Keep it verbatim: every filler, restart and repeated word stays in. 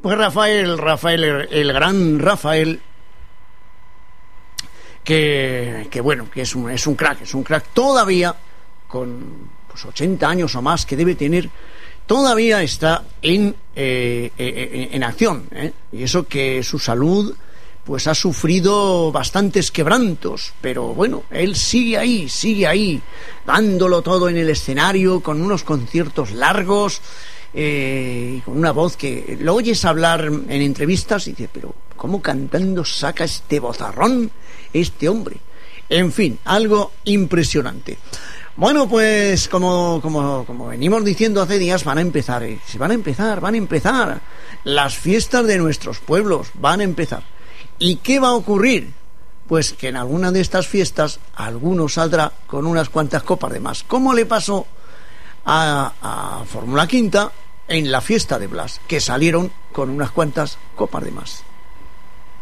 Pues Rafael, Rafael, el, el gran Rafael, que, que bueno, que es un, es un crack, es un crack todavía, con pues ochenta años o más que debe tener, todavía está en, eh, en, en acción, ¿eh? Y eso que su salud pues ha sufrido bastantes quebrantos, pero bueno, él sigue ahí, sigue ahí, dándolo todo en el escenario, con unos conciertos largos, eh, con una voz que lo oyes hablar en entrevistas y dices, pero ¿cómo cantando saca este vozarrón este hombre? En fin, algo impresionante. Bueno, pues como, como, como venimos diciendo hace días, van a empezar, eh, se van a empezar, van a empezar las fiestas de nuestros pueblos, van a empezar. ¿Y qué va a ocurrir? Pues que en alguna de estas fiestas alguno saldrá con unas cuantas copas de más. ¿Cómo le pasó a, a Fórmula Quinta en la fiesta de Blas? Que salieron con unas cuantas copas de más.